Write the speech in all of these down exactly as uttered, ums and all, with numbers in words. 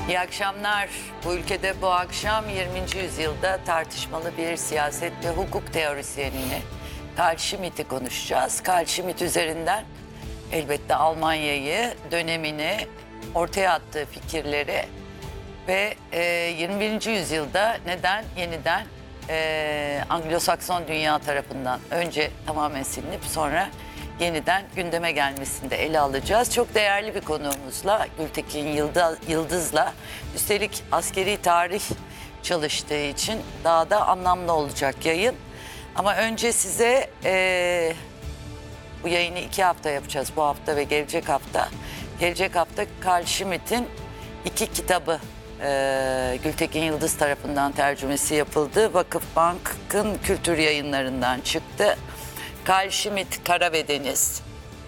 İyi akşamlar. Bu ülkede bu akşam yirminci yüzyılda tartışmalı bir siyaset ve hukuk teorisyenini Carl Schmitt'i konuşacağız. Carl Schmitt üzerinden elbette Almanya'yı, dönemini, ortaya attığı fikirleri ve e, yirmi birinci yüzyılda neden yeniden e, Anglo-Sakson dünya tarafından önce tamamen silinip sonra yeniden gündeme gelmesini de ele alacağız. Çok değerli bir konuğumuzla, Gültekin Yıldız'la, üstelik askeri tarih çalıştığı için daha da anlamlı olacak yayın. Ama önce size e, bu yayını iki hafta yapacağız, bu hafta ve gelecek hafta. Gelecek hafta Carl Schmitt'in iki kitabı e, Gültekin Yıldız tarafından tercümesi yapıldı. Vakıfbank'ın kültür yayınlarından çıktı. Carl Schmitt, Kara ve Deniz.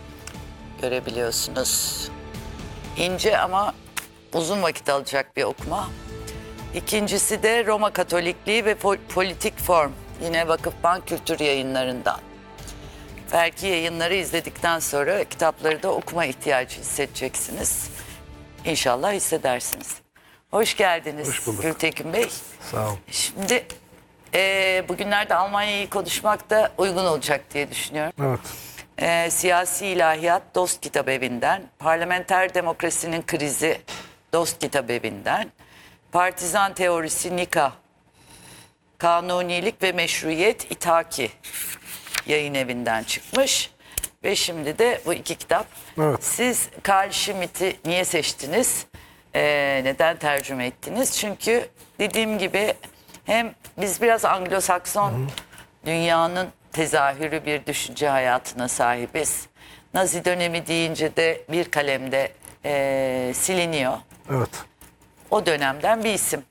Görebiliyorsunuz. İnce ama uzun vakit alacak bir okuma. İkincisi de Roma Katolikliği ve Politik Form. Yine Vakıfbank Kültür Yayınlarından. Belki yayınları izledikten sonra kitapları da okuma ihtiyacı hissedeceksiniz. İnşallah hissedersiniz. Hoş geldiniz. Hoş bulduk. Gültekin Bey. Sağ ol. Şimdi e, bugünlerde Almanya'yı konuşmak da uygun olacak diye düşünüyorum. Evet. E, Siyasi İlahiyat Dost Kitabevi'nden, Parlamenter Demokrasinin Krizi Dost Kitabevi'nden, Partizan Teorisi Nika, Kanunilik ve Meşruiyet İthaki yayın evinden çıkmış. Ve şimdi de bu iki kitap. Evet. Siz Carl Schmitt'i niye seçtiniz? Ee, neden tercüme ettiniz? Çünkü dediğim gibi hem biz biraz Anglo-Sakson dünyanın tezahürü bir düşünce hayatına sahibiz. Nazi dönemi deyince de bir kalemde e, siliniyor. Evet. O dönemden bir isim.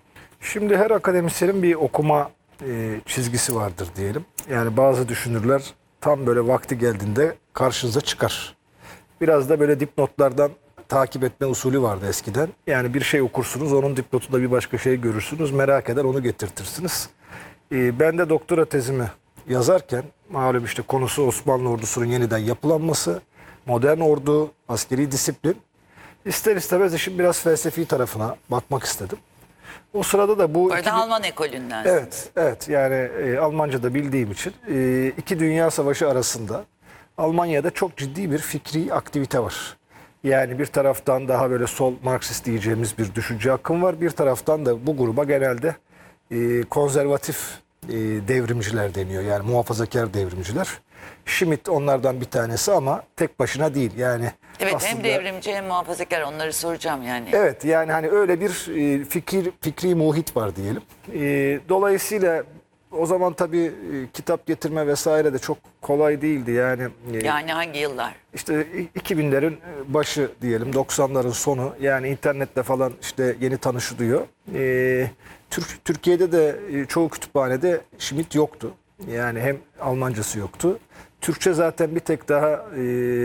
Şimdi her akademisyenin bir okuma e, çizgisi vardır diyelim. Yani bazı düşünürler tam böyle vakti geldiğinde karşınıza çıkar. Biraz da böyle dipnotlardan takip etme usulü vardı eskiden. Yani bir şey okursunuz, onun dipnotunda bir başka şey görürsünüz, merak eder onu getirtirsiniz. E, ben de doktora tezimi yazarken malum işte konusu Osmanlı ordusunun yeniden yapılanması, modern ordu, askeri disiplin. İster istemez işin biraz felsefi tarafına bakmak istedim. O sırada da bu... Orada iki, Alman ekolünden. Evet, evet. Yani e, Almanca da bildiğim için e, iki dünya savaşı arasında Almanya'da çok ciddi bir fikri aktivite var. Yani bir taraftan daha böyle sol Marksist diyeceğimiz bir düşünce akım var. Bir taraftan da bu gruba genelde e, konservatif e, devrimciler deniyor. Yani muhafazakar devrimciler. Schmitt onlardan bir tanesi ama tek başına değil. Yani Evet, aslında, hem devrimci hem muhafazakar, onları soracağım yani. evet, yani hani öyle bir e, fikir fikri muhit var diyelim. E, dolayısıyla o zaman tabii e, kitap getirme vesaire de çok kolay değildi. Yani e, Yani hangi yıllar? işte iki binlerin başı diyelim, doksanların sonu. Yani internette falan işte yeni tanışılıyor. E, Türk Türkiye'de de e, çoğu kütüphanede Schmitt yoktu. Yani hem Almancası yoktu. Türkçe zaten bir tek daha e,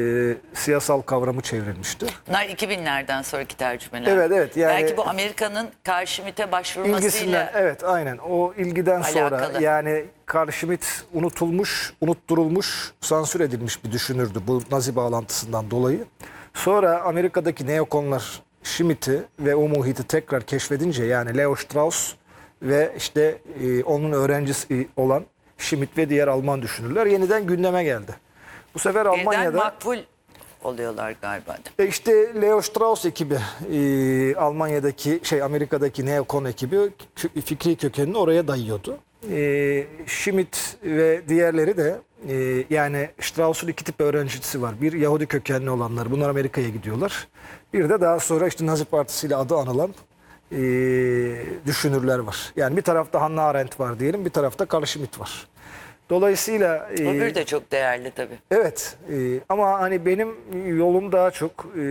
siyasal kavramı çevrilmişti. Bunlar iki binlerden sonraki tercümeler. Evet, evet. Yani belki bu Amerika'nın Carl Schmitt'e başvurmasıyla ilgisinden, evet, aynen. O ilgiden sonra alakalı. yani Carl Schmitt unutulmuş, unutturulmuş, sansür edilmiş bir düşünürdü bu Nazi bağlantısından dolayı. Sonra Amerika'daki neokonlar Schmitt'i ve o muhiti tekrar keşfedince, yani Leo Strauss ve işte e, onun öğrencisi olan Schmitt ve diğer Alman düşünürler yeniden gündeme geldi. Bu sefer birden Almanya'da makbul oluyorlar galiba. e işte Leo Strauss ekibi, e, Almanya'daki şey Amerika'daki neokon ekibi kö- fikri kökenini oraya dayıyordu. E, Schmitt ve diğerleri de e, yani Strauss'un iki tip öğrencisi var. Bir Yahudi kökenli olanlar, bunlar Amerika'ya gidiyorlar. Bir de daha sonra işte Nazi Partisi ile adı anılan e, düşünürler var. Yani bir tarafta Hannah Arendt var diyelim, bir tarafta Carl Schmitt var. Dolayısıyla e, Öbürü de çok değerli tabii. evet, e, ama hani benim yolum daha çok e,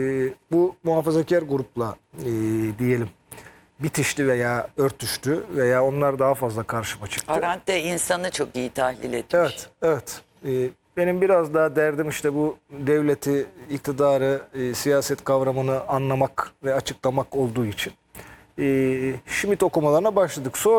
bu muhafazakar grupla e, diyelim bitişti veya örtüştü veya onlar daha fazla karşıma çıktı. Arendt de insanı çok iyi tahlil etmiş. Evet, evet. E, benim biraz daha derdim işte bu devleti, iktidarı, e, siyaset kavramını anlamak ve açıklamak olduğu için e, Schmitt okumalarına başladık. Sonra